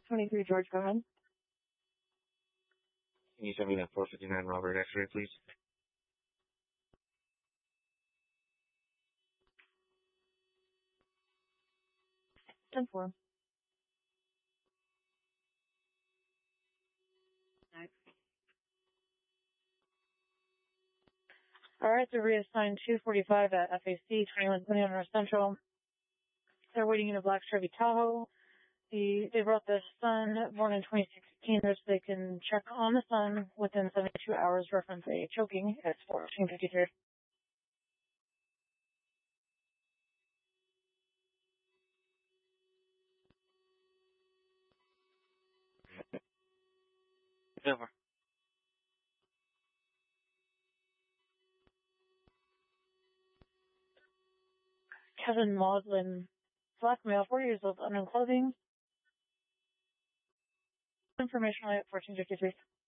23 George, go ahead. Can you send me that 459 Robert X-ray, please? Ten four. Alright, they're reassigned 245 at FAC, 2120 on North Central. They're waiting in a black Chevy Tahoe. They brought the son, born in 2016, so they can check on the son within 72 hours, reference a choking. It's 1453. Over. Kevin Maudlin, black male, 40 years old, unknown clothing. Information at 1453.